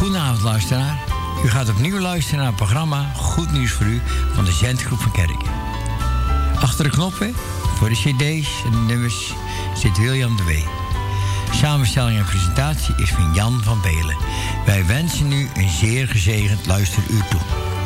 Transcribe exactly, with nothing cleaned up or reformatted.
Goedenavond, luisteraar. U gaat opnieuw luisteren naar het programma Goed Nieuws voor U van de Zendgroep van Kerken. Achter de knoppen, voor de cd's en de nummers, zit William de Wee. Samenstelling en presentatie is van Jan van Belen. Wij wensen u een zeer gezegend luisteruur toe.